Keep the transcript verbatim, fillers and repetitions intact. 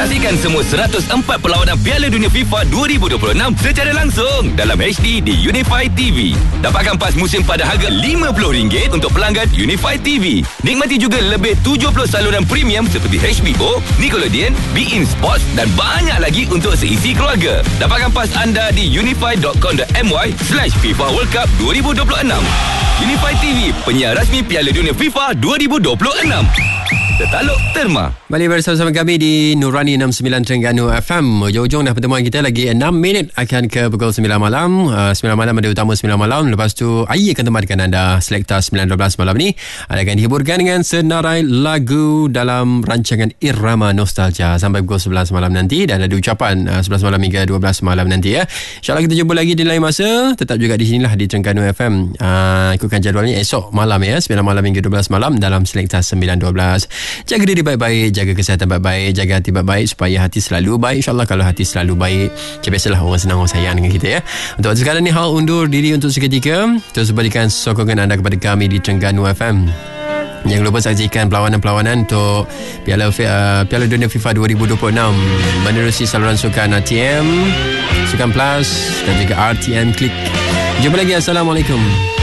Saksikan semua seratus empat perlawanan Piala Dunia FIFA dua ribu dua puluh enam secara langsung dalam H D di Unify T V. Dapatkan pas musim pada harga lima puluh ringgit untuk pelanggan Unify T V. Nikmati juga lebih tujuh puluh saluran premium seperti H B O, Nickelodeon, beIN Sports dan banyak lagi untuk seisi keluarga. Dapatkan pas anda di unify dot com dot my slash FIFA World Cup dua ribu dua puluh enam. Unify T V, penyiar rasmi Piala Dunia FIFA dua ribu dua puluh enam. Tertaluk Terma. Balik bersama kami di Nurani enam puluh sembilan Terengganu F M. Ujung-ujung dah pertemuan kita, lagi enam minit akan ke pukul sembilan malam. uh, sembilan malam ada utama sembilan malam. Lepas tu Ai akan tempatkan anda Selekta sembilan dua belas malam ni. Anda akan dihiburkan dengan senarai lagu dalam rancangan Irama Nostalgia sampai pukul sebelas malam nanti. Dan ada ucapan uh, sebelas malam hingga dua belas malam nanti ya. InsyaAllah kita jumpa lagi di lain masa. Tetap juga di sinilah di Terengganu F M. uh, Ikutkan jadualnya esok malam ya, sembilan malam hingga dua belas malam dalam Selekta sembilan dua belas. Jaga diri baik-baik, jaga kesihatan baik-baik, jaga hati baik-baik supaya hati selalu baik. InsyaAllah kalau hati selalu baik, macam biasalah orang senang orang sayang dengan kita ya. Untuk sekarang ni hal undur diri untuk seketika. Terus berikan sokongan anda kepada kami di Terengganu F M. Jangan lupa saksikan perlawanan-perlawanan untuk Piala uh, Piala Dunia FIFA dua ribu dua puluh enam menerusi saluran sukan R T M, Sukan Plus dan juga R T M Klik. Jumpa lagi. Assalamualaikum.